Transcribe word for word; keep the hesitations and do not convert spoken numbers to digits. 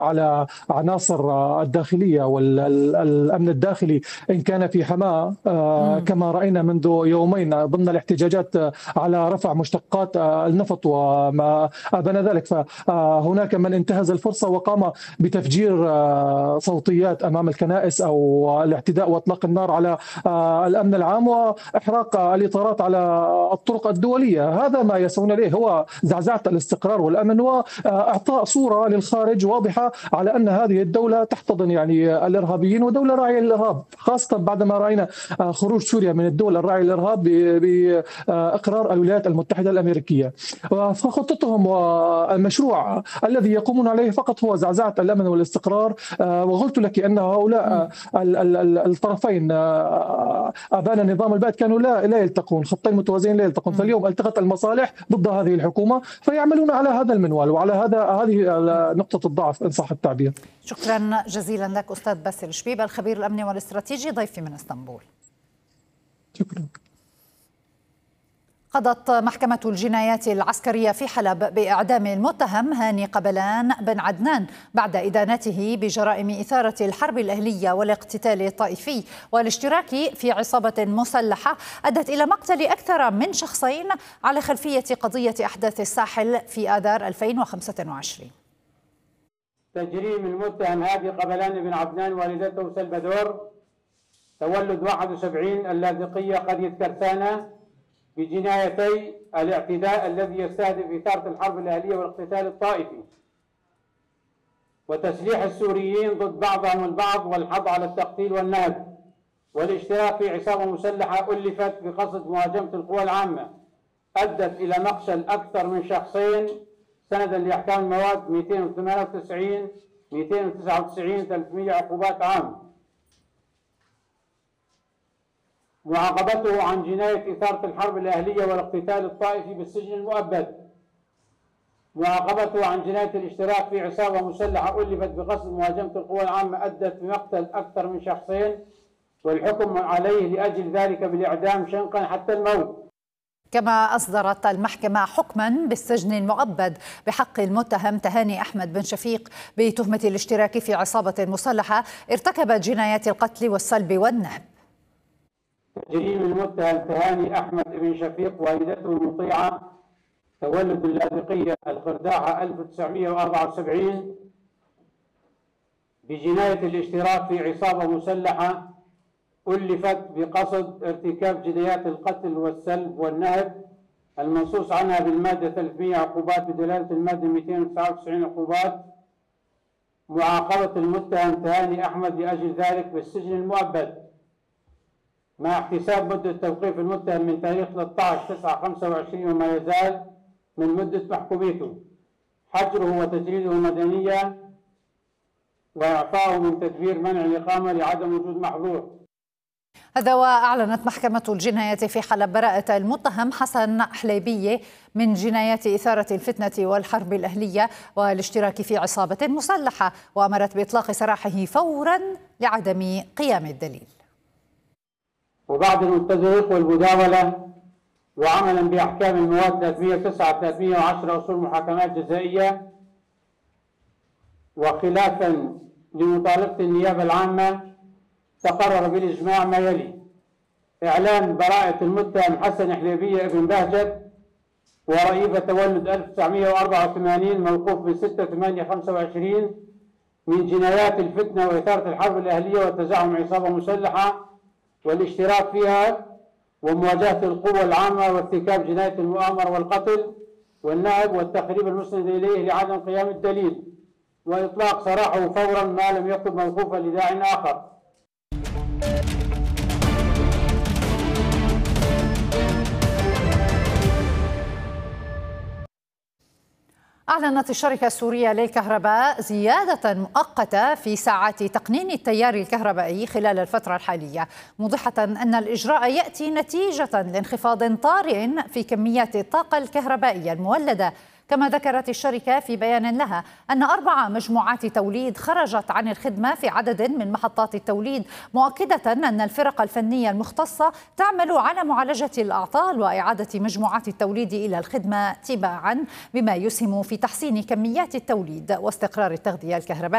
على عناصر الداخلية والأمن الداخلي إن كان في حماة كما رأينا منذ يومين ضمن الاحتجاجات على رفع مشتقات النفط وما أبان ذلك. فهناك من انتهز الفرصة وقام بتفجير صوتيات أمام الكنائس أو الاعتداء وإطلاق النار على الأمن العام وإحراق الإطارات على الطرق الدولية. هذا ما يسعون إليه، هو زعزعة الاستقرار والأمن وإعطاء صورة للخارج واضحة على أن هذه الدولة تحتضن يعني الإرهابيين ودولة راعية للإرهاب، خاصة بعدما رأينا خروج سوريا من الدول الراعية للإرهاب بإقرار الولايات المتحدة الأمريكية. فخطتهم والمشروع الذي يقومون عليه فقط هو زعزعة الأمن والاستقرار. وقلت لك أن هؤلاء الطرفين أبان نظام البلد كانوا لا لا يلتقون، خطين متوازيين لا يلتقون، فاليوم التقت المصالح ضد هذه الحكومة فيعملون على هذا المنوال وعلى هذا هذه نقطة الضعف إن صح التعبير. شكرا جزيلا لك أستاذ باسل شبيب الخبير الأمني والاستراتيجي ضيفي من اسطنبول. شكرا. قضت محكمة الجنايات العسكرية في حلب بإعدام المتهم هاني قبلان بن عدنان بعد إدانته بجرائم إثارة الحرب الأهلية والاقتتال الطائفي والاشتراك في عصابة مسلحة أدت إلى مقتل أكثر من شخصين على خلفية قضية أحداث الساحل في آذار ألفين وخمسة وعشرين. تجريم المتهم هادي قبلان بن عدنان والدته سلفادور تولد واحد وسبعين اللاذقية قرية كرثانة بجنايتي الاعتداء الذي يستهدف إثارة الحرب الأهلية والاقتتال الطائفي وتسليح السوريين ضد بعضهم البعض والحض على التقتيل والنهب والاشتراك في عصابة مسلحة ألفت بقصد مهاجمة القوى العامة أدت إلى مقتل أكثر من شخصين سندا لأحكام المواد مئتين وثمانية وتسعين مئتين وتسعة وتسعين ثلاثمئة عقوبات عام. معاقبته عن جناية إثارة الحرب الأهلية والاقتتال الطائفي بالسجن المؤبد. معاقبته عن جناية الاشتراك في عصابة مسلحة ألفت بقصد مهاجمة القوى العامة أدت بمقتل أكثر من شخصين والحكم عليه لأجل ذلك بالإعدام شنقا حتى الموت. كما أصدرت المحكمة حكما بالسجن المؤبد بحق المتهم تهاني أحمد بن شفيق بتهمة الاشتراك في عصابة مسلحة ارتكبت جنايات القتل والسلب والنهب. تجريم المتهم تهاني أحمد بن شفيق والدته المطيعة تولد اللاذقية الخرداعة ألف وتسعمئة وأربعة وسبعين بجناية الاشتراك في عصابة مسلحة ألفت بقصد ارتكاب جنايات القتل والسلب والنهب المنصوص عنها بالمادة ثلاثمئة عقوبات بدلالة المادة مئتين وتسعة وتسعين عقوبات. معاقبة المتهم تهاني أحمد لأجل ذلك بالسجن المؤبد مع احتساب مدة توقيف المتهم من تاريخ ثلاثة عشر تسعة خمسة وعشرين وما يزال من مدة محكوميته، حجره وتجريده مدنيا وإعفاؤه من تدبير منع الإقامة لعدم وجود محظور. هذا وأعلنت محكمة الجنايات في حلب براءة المتهم حسن حليبية من جنايات إثارة الفتنة والحرب الأهلية والاشتراك في عصابة مسلحة وأمرت بإطلاق سراحه فورا لعدم قيام الدليل. وبعد التدقيق والمداولة وعملا بأحكام المواد ثلاثمئة وتسعة ثلاثمئة وعشرة أصول محاكمات جزائية وخلافا لمطالبة النيابة العامة تقرر بالإجماع ما يلي: إعلان براءة المتهم حسن حليبية ابن بهجت ورئيفة تولد ألف وتسعمئة وأربعة وثمانين موقوف من ستة ثمانية خمسة وعشرين من جنايات الفتنة وإثارة الحرب الأهلية وتزعم عصابة مسلحة والاشتراك فيها ومواجهة القوى العامة وارتكاب جناية المؤامرة والقتل والنهب والتخريب المسند إليه لعدم قيام الدليل وإطلاق سراحه فورا ما لم يكن موقوفا لداع آخر. أعلنت الشركة السورية للكهرباء زيادة مؤقتة في ساعات تقنين التيار الكهربائي خلال الفترة الحالية، موضحة أن الإجراء يأتي نتيجة لانخفاض طارئ في كميات الطاقة الكهربائية المولدة. كما ذكرت الشركة في بيان لها أن أربع مجموعات توليد خرجت عن الخدمة في عدد من محطات التوليد، مؤكدة أن الفرق الفنية المختصة تعمل على معالجة الأعطال وإعادة مجموعات التوليد إلى الخدمة تباعا، بما يسهم في تحسين كميات التوليد واستقرار التغذية الكهربائية.